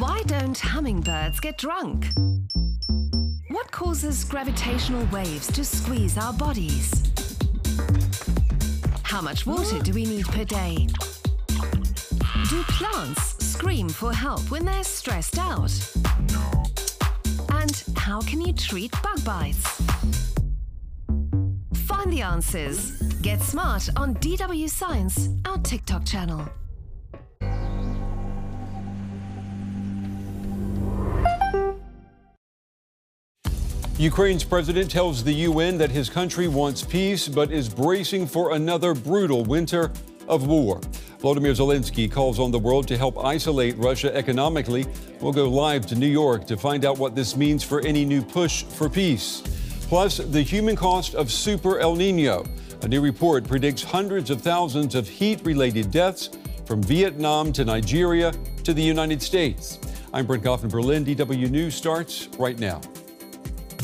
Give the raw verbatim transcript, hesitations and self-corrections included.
Why don't hummingbirds get drunk? What causes gravitational waves to squeeze our bodies? How much water do we need per day? Do plants scream for help when they're stressed out? And how can you treat bug bites? Find the answers. Get smart on D W Science, our TikTok channel. Ukraine's president tells the U N that his country wants peace, but is bracing for another brutal winter of war. Volodymyr Zelensky calls on the world to help isolate Russia economically. We'll go live to New York to find out what this means for any new push for peace. Plus, the human cost of Super El Nino. A new report predicts hundreds of thousands of heat-related deaths from Vietnam to Nigeria to the United States. I'm Brent Goff in Berlin. D W News starts right now.